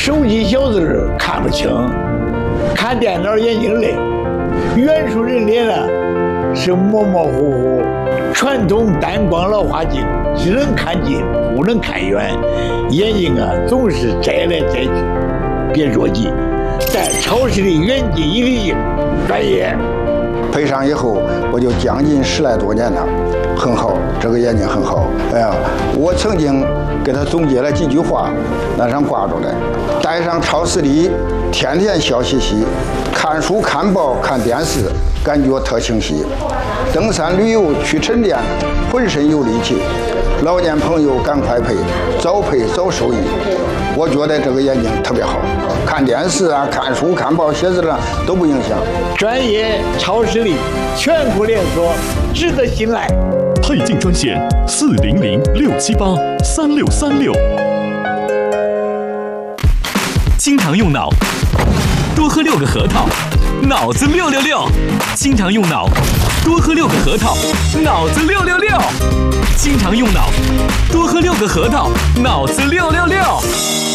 手机小字看不清，看电脑眼睛累，远处人脸呢是模模糊糊。传统单光老花镜只能看近不能看远，眼睛啊总是摘来摘去。别着急，在超市里远近一粒镜，专业。 配上以后，我就将近10来多年了，很好，这个眼睛很好。哎呀，我曾经给他总结了几句话，那上挂着的：戴上超市里，天天笑嘻嘻，看书看报看电视，感觉特清晰；登山旅游去沉淀，浑身有力气。老年朋友赶快配，早配早受益。我觉得这个眼睛特别好，看电视啊、看书、看报、写字啊都不影响。 专业超市里全国连锁，值得信赖。 配镜专线400-678-3636。经常用脑，多喝6个核桃，脑子666。经常用脑，多喝6个核桃，脑子666。经常用脑，多喝6个核桃，脑子666。